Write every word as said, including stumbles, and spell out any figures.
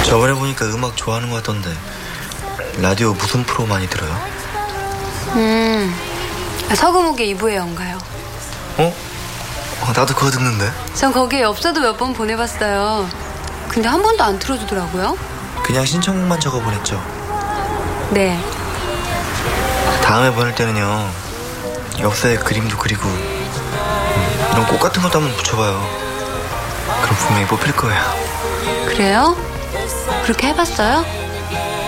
저번에 보니까 음악 좋아하는 것 같던데 라디오 무슨 프로 많이 들어요? 음, 서금욱의 이부의 연가요. 어? 어, 나도 그거 듣는데. 전 거기에 엽서도 몇 번 보내봤어요. 근데 한 번도 안 틀어주더라고요. 그냥 신청곡만 적어보냈죠. 네. 다음에 보낼 때는요, 엽서에 그림도 그리고 음, 이런 꽃 같은 것도 한번 붙여봐요. 그럼 분명히 뽑힐 거예요. 그래요? 그렇게 해봤어요?